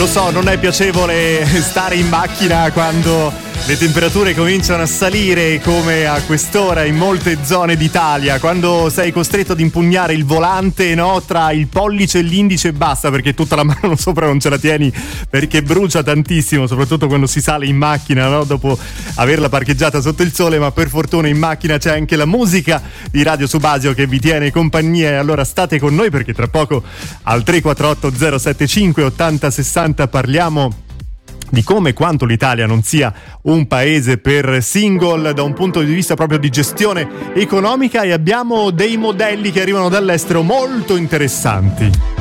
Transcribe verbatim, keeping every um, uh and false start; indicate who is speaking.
Speaker 1: Lo so, non è piacevole stare in macchina quando le temperature cominciano a salire come a quest'ora in molte zone d'Italia, quando sei costretto ad impugnare il volante, no, tra il pollice e l'indice e basta, perché tutta la mano sopra non ce la tieni, perché brucia tantissimo, soprattutto quando si sale in macchina, no, dopo averla parcheggiata sotto il sole. Ma per fortuna in macchina c'è anche la musica di Radio Subasio che vi tiene compagnia, e allora state con noi, perché tra poco al tre quattro otto zero sette cinque ottanta sessanta parliamo di come e quanto l'Italia non sia un paese per single da un punto di vista proprio di gestione economica, e abbiamo dei modelli che arrivano dall'estero molto interessanti.